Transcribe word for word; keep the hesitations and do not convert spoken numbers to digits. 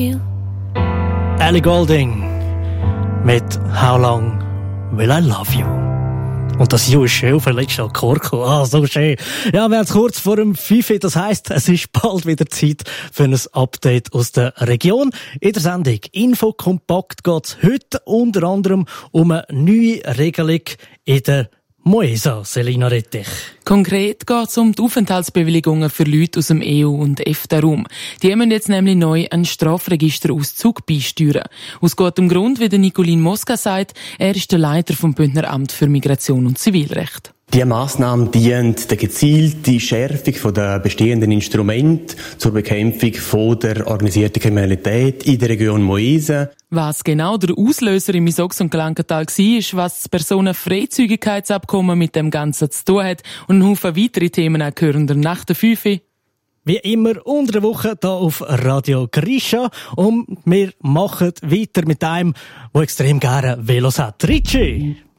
Ellie Goulding mit How Long Will I Love You? Und das You ist schön auf den letzten Akkord gekommen. Ah, so schön. Ja, wir haben es kurz vor dem fünf Uhr. Das heisst, es ist bald wieder Zeit für ein Update aus der Region. In der Sendung Info Kompakt geht es heute unter anderem um eine neue Regelung in der Moesa, Selina Rettich. Konkret geht es um die Aufenthaltsbewilligungen für Leute aus dem E U- und EFTA-Raum. Die müssen jetzt nämlich neu einen Strafregisterauszug beisteuern. Aus gutem Grund, wie der Nicolin Mosca sagt, er ist der Leiter vom Bündner Amt für Migration und Zivilrecht. Diese Massnahme dient der gezielten Schärfung der bestehenden Instrumente zur Bekämpfung von der organisierten Kriminalität in der Region Moesa. Was genau der Auslöser im Misox und Glankental war, ist, was das Personenfreizügigkeitsabkommen mit dem Ganzen zu tun hat und ein Haufen weitere Themen auch gehören nach der fünf Uhr. Wie immer unter der Woche hier auf Radio Grisha. Und wir machen weiter mit einem, der extrem gerne Velos hat. Ricci!